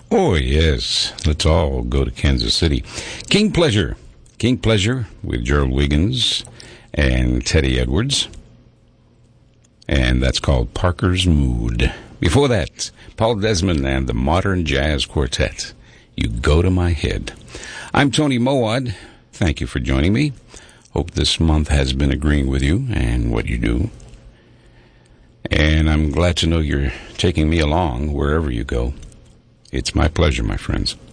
Oh, yes. Let's all go to Kansas City. King Pleasure. King Pleasure with Gerald Wiggins and Teddy Edwards. And that's called Parker's Mood. Before that, Paul Desmond and the Modern Jazz Quartet. You Go to My Head. I'm Tony Mowad. Thank you for joining me. Hope this month has been agreeing with you and what you do. And I'm glad to know you're taking me along wherever you go. It's my pleasure, my friends.